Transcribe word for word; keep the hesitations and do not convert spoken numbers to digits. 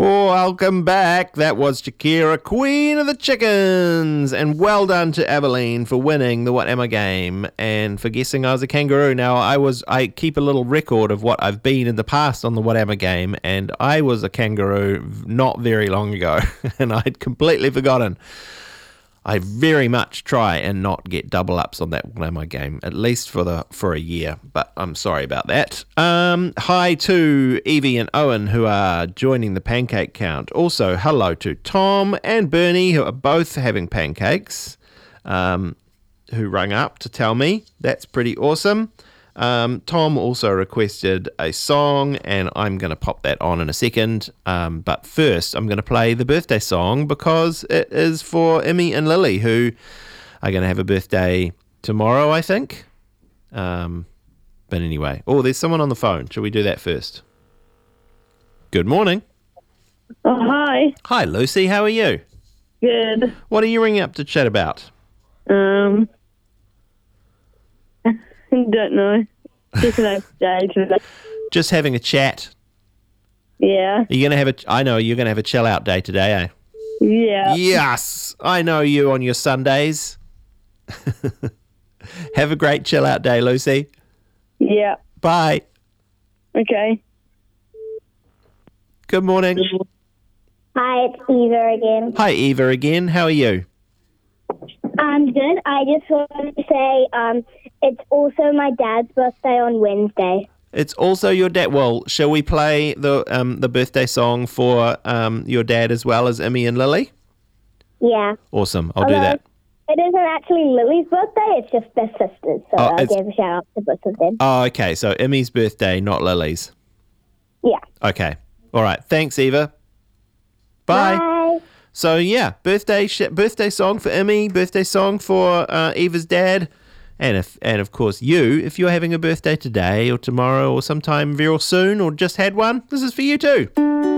Oh, welcome back. That was Shakira, Queen of the Chickens. And well done to Aveline for winning the What Am I game and for guessing I was a kangaroo. Now, I was I keep a little record of what I've been in the past on the What Am I game, and I was a kangaroo not very long ago, and I'd completely forgotten. I very much try and not get double ups on that What Am I game, at least for the for a year, but I'm sorry about that. Um, hi to Evie and Owen, who are joining the pancake count. Also, hello to Tom and Bernie, who are both having pancakes, um, who rang up to tell me. That's pretty awesome. Um, Tom also requested a song, and I'm going to pop that on in a second. Um, but first, I'm going to play the birthday song because it is for Emmy and Lily, who are going to have a birthday tomorrow, I think. Um, but anyway, oh, there's someone on the phone. Shall we do that first? Good morning. Oh, hi. Hi, Lucy. How are you? Good. What are you ringing up to chat about? Um, don't know. Just an day today. Just having a chat. Yeah. Are you going to have a? I know you're going to have a chill out day today, eh? Yeah. Yes, I know you on your Sundays. Have a great chill out day, Lucy. Yeah. Bye. Okay. Good morning. Hi, it's Eva again. Hi, Eva again. How are you? I'm good. I just wanted to say um, it's also my dad's birthday on Wednesday. It's also your dad. Well, shall we play the um, the birthday song for um, your dad as well as Emmy and Lily? Yeah. Awesome. I'll Although, do that. It isn't actually Lily's birthday, it's just their sisters, so Oh, I'll it's- give a shout out to both of them. Oh, okay. So Emmy's birthday, not Lily's. Yeah. Okay. All right. Thanks, Eva. Bye. Bye. So yeah, birthday sh- birthday song for Emmy, birthday song for uh, Eva's dad, and if and of course you, if you're having a birthday today or tomorrow or sometime very soon or just had one, this is for you too.